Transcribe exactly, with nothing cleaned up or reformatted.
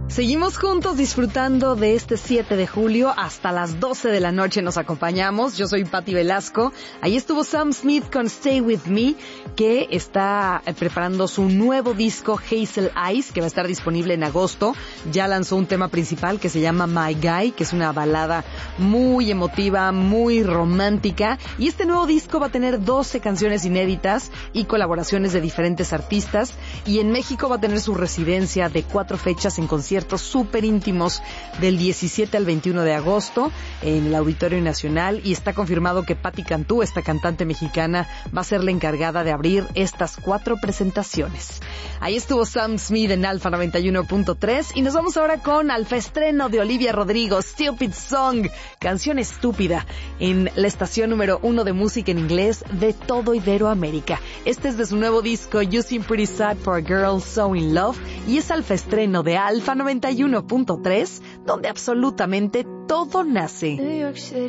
Seguimos juntos disfrutando de este siete de julio. Hasta las doce de la noche nos acompañamos. Yo soy Patti Velasco. Ahí estuvo Sam Smith con Stay With Me, que está preparando su nuevo disco Hazel Eyes, que va a estar disponible en agosto. Ya lanzó un tema principal que se llama My Guy, que es una balada muy emotiva, muy romántica. Y este nuevo disco va a tener doce canciones inéditas y colaboraciones de diferentes artistas. Y en México va a tener su residencia de cuatro fechas en conciertos súper íntimos del diecisiete al veintiuno de agosto en el Auditorio Nacional, y está confirmado que Patti Cantú, esta cantante mexicana, va a ser la encargada de abrir estas cuatro presentaciones. Ahí estuvo Sam Smith en Alfa noventa y uno punto tres, y nos vamos ahora con Alfa Estreno de Olivia Rodrigo, Stupid Song, canción estúpida, en la estación número uno de música en inglés de todo Iberoamérica. Este es de su nuevo disco You Seem Pretty Sad for a Girl So In Love, y es Alfa Estreno de Alfa noventa y uno punto tres, donde absolutamente todo nace.